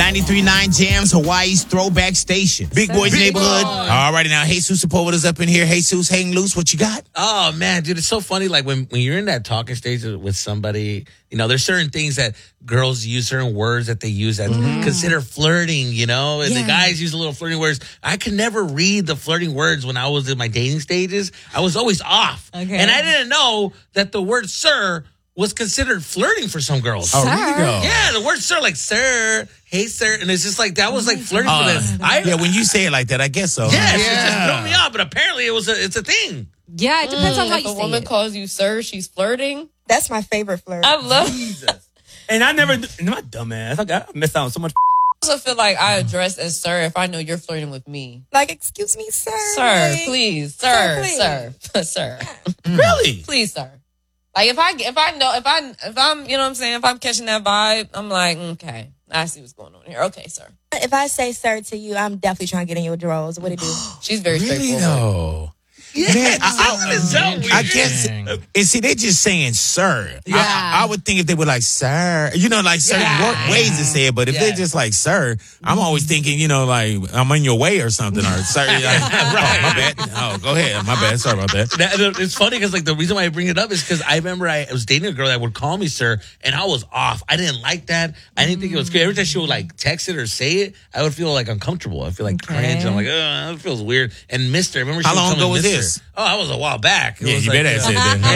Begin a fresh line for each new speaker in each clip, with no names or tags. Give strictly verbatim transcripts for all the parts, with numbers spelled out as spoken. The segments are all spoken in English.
ninety-three point nine Jams, Hawaii's throwback station. Big Boys
Big
Neighborhood.
Boy.
All righty, now, Jesus Sepulveda's up in here. Jesus, hang loose. What you got?
Oh, man, dude, it's so funny. Like, when, when you're in that talking stage with somebody, you know, there's certain things that girls use, certain words that they use that mm. consider flirting, you know? And yeah. the guys use a little flirting words. I could never read the flirting words when I was in my dating stages. I was always off. Okay. And I didn't know that the word sir was considered flirting for some girls.
Oh, really?
Yeah, the word sir, like sir, hey sir, and it's just like that was like flirting uh, for them. I,
yeah, when you say it like that, I guess so.
Yes, yeah, it just threw me off, but apparently it was a, it's a thing.
Yeah, it depends mm, on how
if
you
a
say
woman
it.
calls you sir, she's flirting.
That's my favorite flirt.
I love
Jesus. And I never, my dumbass, I got missed out on so much.
I also feel like I address as sir if I know you're flirting with me.
Like, excuse me, sir.
Sir,
like,
please, sir,
sir,
sir, sir.
Really?
Please, sir. Like if I if I know if I if I'm you know what I'm saying if I'm catching that vibe, I'm like, okay, I see what's going on here. Okay, sir.
If I say sir to you, I'm definitely trying to get in your drawers. What it do?
She's very
really
straightforward.
Though? Yeah, man, I, I,
so
I guess, and see, they just saying sir.
Yeah.
I, I would think if they were like sir, you know, like certain
yeah.
ways to say it, but if
yeah.
they're just like sir, I'm always thinking, you know, like I'm in your way or something, or sir, like, right. oh, my bad. Oh, go ahead. My bad. Sorry about that.
that it's funny because like the reason why I bring it up is because I remember I was dating a girl that would call me sir, and I was off. I didn't like that. I didn't think it was good. Every time she would like text it or say it, I would feel like uncomfortable. I feel like
Okay.
cringe. I'm like, oh, that feels weird. And Mister, I remember she
How long ago was
Mister
this?
Oh, that was a while back. It
Yeah,
was
you
like,
better have said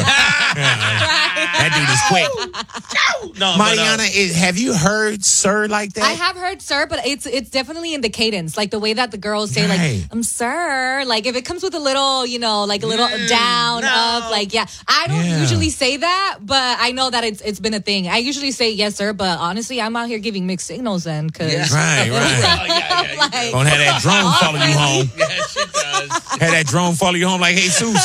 that. That dude is quick.
No,
Mariana,
but, uh,
is, have you heard sir like that?
I have heard sir, but it's it's definitely in the cadence, like the way that the girls say,
Right.
like, I'm sir. Like if it comes with a little, you know, like a little
Mm,
down,
no.
up, like, yeah. I don't
Yeah.
usually say that, but I know that it's it's been a thing. I usually say yes, sir, but honestly, I'm out here giving mixed signals then, because
Yeah.
Right, right.
Oh, yeah, yeah,
like,
Gonna have that drone follow you home.
yeah, she does.
Have that drone follow you home like Jesus.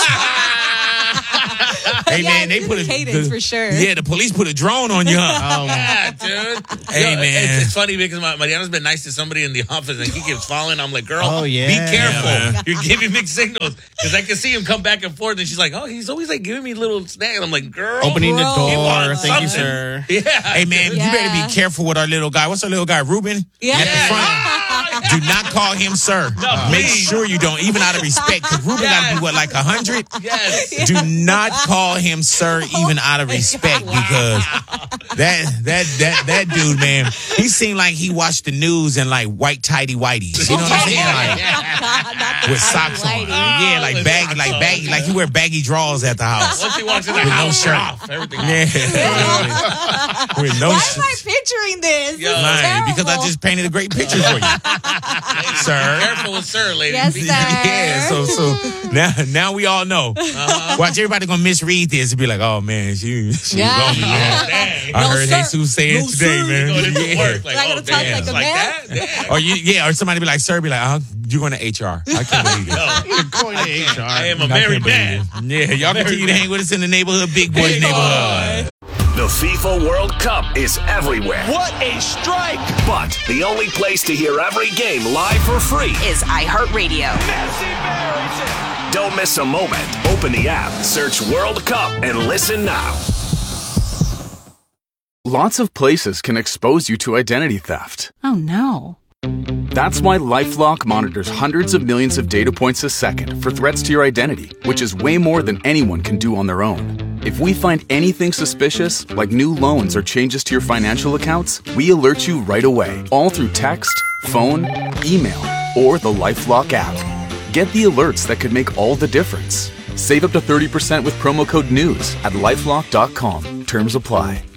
Hey,
yeah,
man, they
it's
put
in
a
the cadence
the-
for sure.
Yeah, the police put a drone on you, huh?
Yeah, dude.
Hey,
Yo,
man.
It's, it's funny because my, Mariana's been nice to somebody in the office and he keeps following. I'm like, girl,
Oh, yeah.
be careful.
Yeah, man.
You're giving mixed signals. Because I can see him come back and forth and she's like, oh, he's always like giving me little snacks. I'm like, girl.
Opening the
Bro.
he
door.
wanted
Thank you,
something.
sir.
Yeah.
Hey, man,
Yeah.
you better be careful with our little guy. What's our little guy, Ruben?
Yeah.
At the front. Do not call him sir.
No,
Make
please.
sure you don't, even out of respect, because Ruben got to be, what, like one hundred?
Yes.
Do not call him sir, even out of respect, because that that that that dude, man, he seemed like he watched the news in like white tighty whities. You know what I'm saying? Like, with socks on. Yeah, like
with
baggy,
socks
like
on.
baggy, like he wear baggy drawers at the house.
Once he walks in the
With no
house,
shirt.
off. Everything off.
Yeah. With no
Why
shirt.
am I picturing this?
Yo.
This is
Right, because I
terrible.
just painted a great picture for you, sir.
Careful with sir, lady.
Yes,
Be-
sir.
Yeah, so so now now we all know.
Uh-huh.
Watch, everybody gonna misread this and be like, "Oh man, she she
Yeah.
was on me, man."
Dang.
I
No,
heard
sir.
Jesus say it
No,
today,
sir.
man.
Going into
Yeah.
work. Like,
I
oh,
gotta talk
damn.
like a
Like
man?
that? Damn.
Or you, yeah, or somebody be like, "Sir," be like, "Uh, you're going to H R." I can't believe it.
Going to H R.
I am a
I
married
can't
man.
believe it. Yeah, y'all continue to hang with us in the neighborhood, Big Boys
Big
neighborhood.
The FIFA World Cup is everywhere.
What a strike!
But the only place to hear every game live for free
is iHeartRadio.
Messi buries it!
Don't miss a moment. Open the app, search World Cup, and listen now.
Lots of places can expose you to identity theft.
Oh no.
That's why LifeLock monitors hundreds of millions of data points a second for threats to your identity, which is way more than anyone can do on their own. If we find anything suspicious, like new loans or changes to your financial accounts, we alert you right away, all through text, phone, email, or the LifeLock app. Get the alerts that could make all the difference. Save up to thirty percent with promo code NEWS at lifelock dot com. Terms apply.